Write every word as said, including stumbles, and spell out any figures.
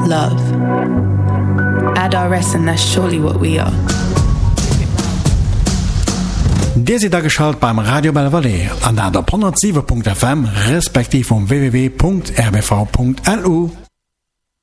love. Add our rest and that's surely what we are. Dir si da geschalt beim Radio Belle Vallée an der hundertsieben Punkt F M respektiv um w w w Punkt r b v Punkt l u.